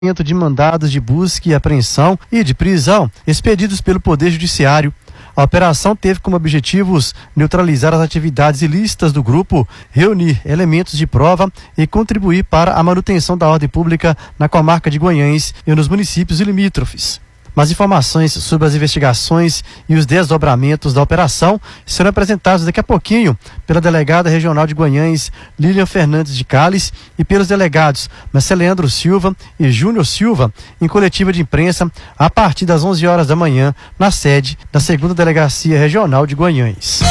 de mandados de busca e apreensão e de prisão expedidos pelo Poder Judiciário. A operação teve como objetivos neutralizar as atividades ilícitas do grupo, reunir elementos de prova e contribuir para a manutenção da ordem pública na comarca de Guanhães e nos municípios limítrofes. Mas informações sobre as investigações e os desdobramentos da operação serão apresentados daqui a pouquinho pela delegada regional de Guanhães, Lilian Fernandes de Calles, e pelos delegados Marceleandro Silva e Júnior Silva, em coletiva de imprensa a partir das 11 horas da manhã, na sede da 2ª Delegacia Regional de Guanhães.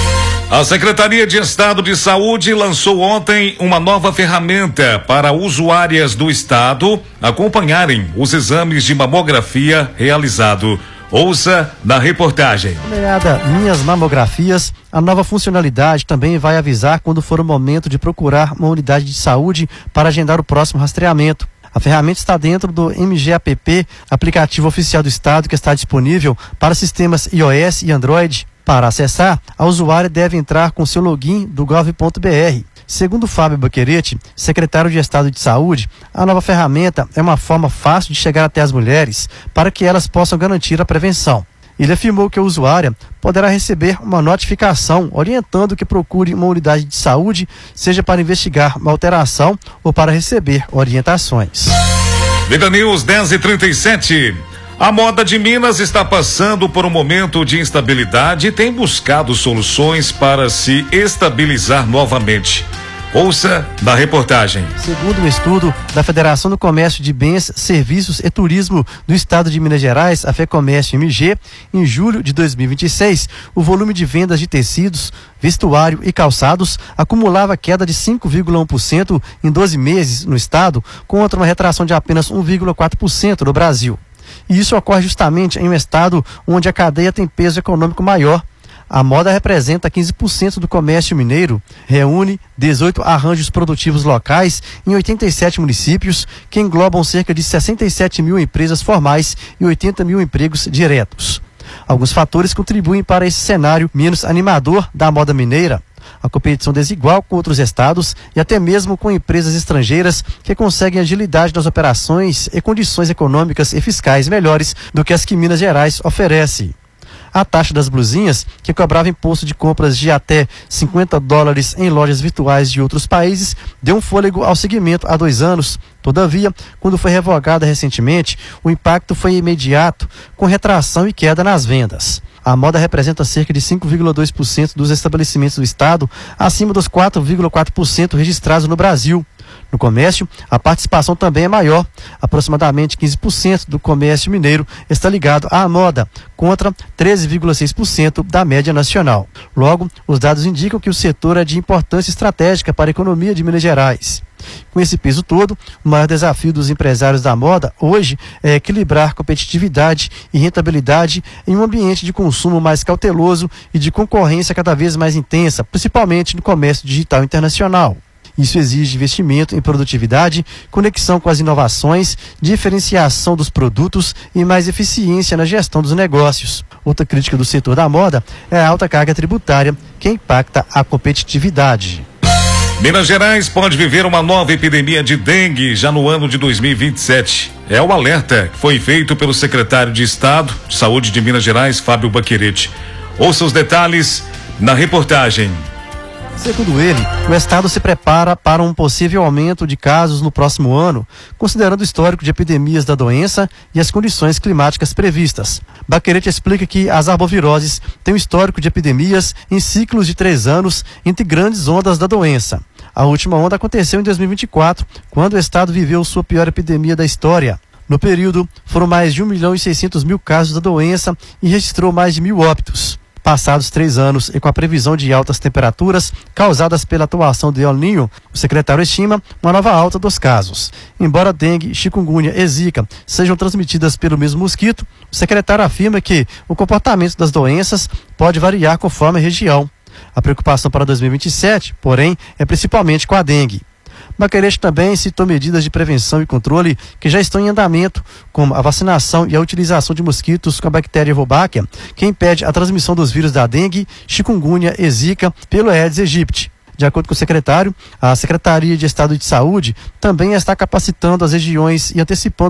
A Secretaria de Estado de Saúde lançou ontem uma nova ferramenta para usuárias do estado acompanharem os exames de mamografia realizado. Ouça na reportagem. Nomeada Minhas Mamografias, a nova funcionalidade também vai avisar quando for o momento de procurar uma unidade de saúde para agendar o próximo rastreamento. A ferramenta está dentro do MGAPP, aplicativo oficial do estado que está disponível para sistemas iOS e Android. Para acessar, a usuária deve entrar com seu login do gov.br. Segundo Fábio Baquerete, secretário de Estado de Saúde, a nova ferramenta é uma forma fácil de chegar até as mulheres para que elas possam garantir a prevenção. Ele afirmou que a usuária poderá receber uma notificação orientando que procure uma unidade de saúde, seja para investigar uma alteração ou para receber orientações. Vida News 10h37. A moda de Minas está passando por um momento de instabilidade e tem buscado soluções para se estabilizar novamente. Ouça na reportagem. Segundo um estudo da Federação do Comércio de Bens, Serviços e Turismo do Estado de Minas Gerais, a FEComércio MG, em julho de 2026, o volume de vendas de tecidos, vestuário e calçados acumulava queda de 5,1% em 12 meses no estado, contra uma retração de apenas 1,4% no Brasil. E isso ocorre justamente em um estado onde a cadeia tem peso econômico maior. A moda representa 15% do comércio mineiro, reúne 18 arranjos produtivos locais em 87 municípios, que englobam cerca de 67 mil empresas formais e 80 mil empregos diretos. Alguns fatores contribuem para esse cenário menos animador da moda mineira. A competição desigual com outros estados e até mesmo com empresas estrangeiras que conseguem agilidade nas operações e condições econômicas e fiscais melhores do que as que Minas Gerais oferece. A taxa das blusinhas, que cobrava imposto de compras de até $50 em lojas virtuais de outros países, deu um fôlego ao segmento há 2 anos. Todavia, quando foi revogada recentemente, o impacto foi imediato, com retração e queda nas vendas. A moda representa cerca de 5,2% dos estabelecimentos do estado, acima dos 4,4% registrados no Brasil. No comércio, a participação também é maior. Aproximadamente 15% do comércio mineiro está ligado à moda, contra 13,6% da média nacional. Logo, os dados indicam que o setor é de importância estratégica para a economia de Minas Gerais. Com esse peso todo, o maior desafio dos empresários da moda hoje é equilibrar competitividade e rentabilidade em um ambiente de consumo mais cauteloso e de concorrência cada vez mais intensa, principalmente no comércio digital internacional. Isso exige investimento em produtividade, conexão com as inovações, diferenciação dos produtos e mais eficiência na gestão dos negócios. Outra crítica do setor da moda é a alta carga tributária, que impacta a competitividade. Minas Gerais pode viver uma nova epidemia de dengue já no ano de 2027. É o alerta que foi feito pelo secretário de Estado de Saúde de Minas Gerais, Fábio Baquerete. Ouça os detalhes na reportagem. Segundo ele, o estado se prepara para um possível aumento de casos no próximo ano, considerando o histórico de epidemias da doença e as condições climáticas previstas. Baquerete explica que as arboviroses têm um histórico de epidemias em ciclos de 3 anos entre grandes ondas da doença. A última onda aconteceu em 2024, quando o estado viveu sua pior epidemia da história. No período, foram mais de 1.600.000 casos da doença e registrou mais de 1.000 óbitos. Passados 3 anos e com a previsão de altas temperaturas causadas pela atuação do El Niño, o secretário estima uma nova alta dos casos. Embora dengue, chikungunya e zika sejam transmitidas pelo mesmo mosquito, o secretário afirma que o comportamento das doenças pode variar conforme a região. A preocupação para 2027, porém, é principalmente com a dengue. Baquerete também citou medidas de prevenção e controle que já estão em andamento, como a vacinação e a utilização de mosquitos com a bactéria Wolbachia, que impede a transmissão dos vírus da dengue, chikungunya e zika pelo Aedes aegypti. De acordo com o secretário, a Secretaria de Estado de Saúde também está capacitando as regiões e antecipando